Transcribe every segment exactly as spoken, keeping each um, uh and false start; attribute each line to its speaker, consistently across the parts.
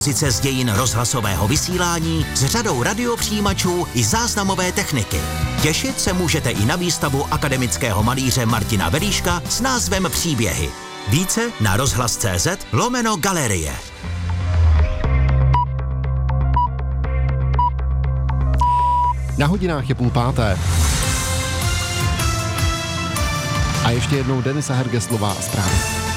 Speaker 1: Sice z dějin rozhlasového vysílání s řadou radiopřijímačů i záznamové techniky. Těšit se můžete i na výstavu akademického malíře Martina Veríška s názvem Příběhy. Více na rozhlas.cz lomeno galerie.
Speaker 2: Na hodinách je půl páté. A ještě jednou Denisa Hergeslová a zprávy.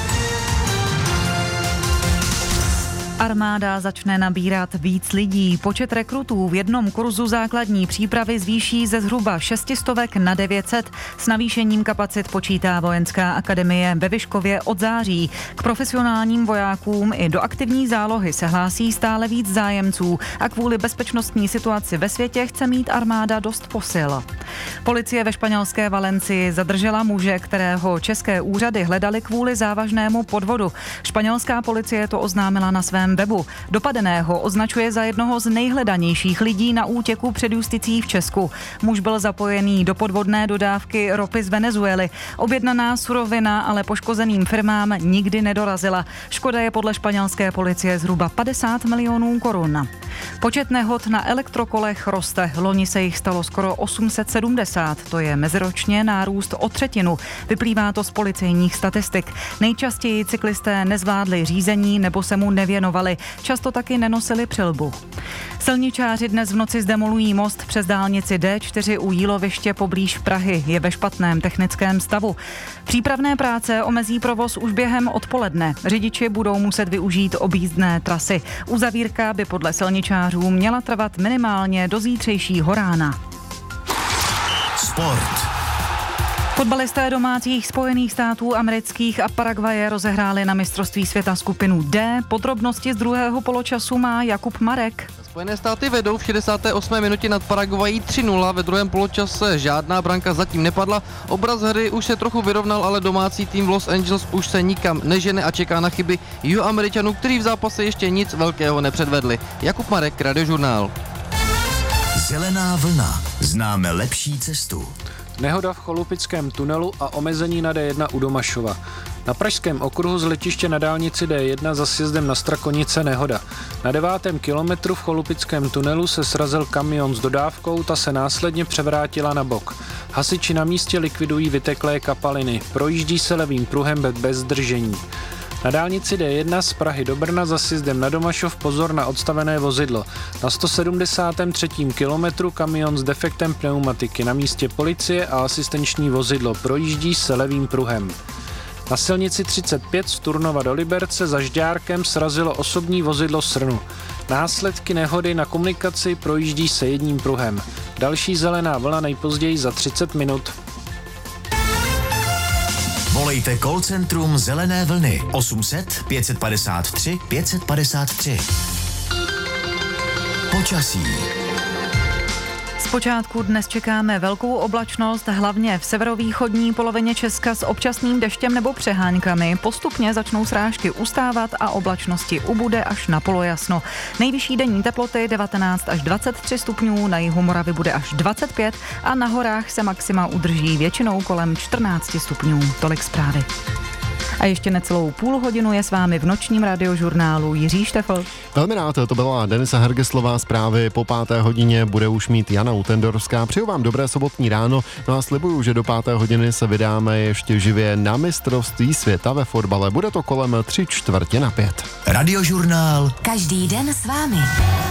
Speaker 3: Armáda začne nabírat víc lidí. Počet rekrutů v jednom kurzu základní přípravy zvýší ze zhruba šestistovek na devět set. S navýšením kapacit počítá Vojenská akademie ve Vyškově od září. K profesionálním vojákům i do aktivní zálohy se hlásí stále víc zájemců a kvůli bezpečnostní situaci ve světě chce mít armáda dost posil. Policie ve španělské Valencii zadržela muže, kterého české úřady hledaly kvůli závažnému podvodu. Španělská policie to oznámila na svém webu. Dopadeného označuje za jednoho z nejhledanějších lidí na útěku před justicí v Česku. Muž byl zapojený do podvodné dodávky ropy z Venezuely. Objednaná surovina ale poškozeným firmám nikdy nedorazila. Škoda je podle španělské policie zhruba padesát milionů korun. Počet nehod na elektrokolech roste. Loni se jich stalo skoro osm set sedmdesát. To je meziročně nárůst o třetinu. Vyplývá to z policejních statistik. Nejčastěji cyklisté nezvládli řízení nebo se mu nevěnovali. Často taky nenosili přilbu. Silničáři dnes v noci zdemolují most přes dálnici D čtyři u Jíloviště poblíž Prahy. Je ve špatném technickém stavu. Přípravné práce omezí provoz už během odpoledne. Řidiči budou muset využít objízdné trasy. Uzavírka by podle silničářů měla trvat minimálně do zítřejšího rána.
Speaker 1: Sport.
Speaker 3: Fotbalisté domácích Spojených států amerických a Paraguaje rozehráli na mistrovství světa skupinu D. Podrobnosti z druhého poločasu má Jakub Marek.
Speaker 4: Spojené státy vedou v šedesáté osmé minutě nad Paraguají tři nula, ve druhém poločase žádná branka zatím nepadla. Obraz hry už se trochu vyrovnal, ale domácí tým v Los Angeles už se nikam nežene a čeká na chyby Jihoameričanů, kteří v zápase ještě nic velkého nepředvedli. Jakub Marek, Radiožurnál.
Speaker 1: Zelená vlna. Známe lepší cestu.
Speaker 5: Nehoda v Cholupickém tunelu a omezení na D jedna u Domašova. Na pražském okruhu z letiště na dálnici D jedna za sjezdem na Strakonice nehoda. Na devátém kilometru v Cholupickém tunelu se srazil kamion s dodávkou, ta se následně převrátila na bok. Hasiči na místě likvidují vyteklé kapaliny, projíždí se levým pruhem bez zdržení. Na dálnici D jedna z Prahy do Brna za sjezdem na Domašov pozor na odstavené vozidlo. Na sto sedmdesátém třetím kilometru kamion s defektem pneumatiky, na místě policie a asistenční vozidlo, projíždí se levým pruhem. Na silnici třicet pět z Turnova do Liberce za Žďárkem srazilo osobní vozidlo Srnu. Následky nehody na komunikaci, projíždí se jedním pruhem. Další zelená vlna nejpozději za třicet minut.
Speaker 1: Volejte call centrum Zelené vlny osm set pět padesát tři pět padesát tři. Počasí.
Speaker 3: Zpočátku dnes čekáme velkou oblačnost, hlavně v severovýchodní polovině Česka s občasným deštěm nebo přeháňkami. Postupně začnou srážky ustávat a oblačnosti ubude až na polojasno. Nejvyšší denní teploty devatenáct až dvacet tři stupňů, na jihu Moravy bude až dvacet pět a na horách se maxima udrží většinou kolem čtrnáct stupňů. Tolik zprávy. A ještě necelou půl hodinu je s vámi v nočním radiožurnálu Jiří Štefl.
Speaker 2: Velmi rád, to byla Denisa Hergeslová, zprávy po páté hodině bude už mít Jana Utendorská. Přeju vám dobré sobotní ráno, no a slibuju, že do páté hodiny se vydáme ještě živě na mistrovství světa ve fotbale. Bude to kolem tři čtvrtě na pět.
Speaker 1: Radiožurnál.
Speaker 6: Každý den s vámi.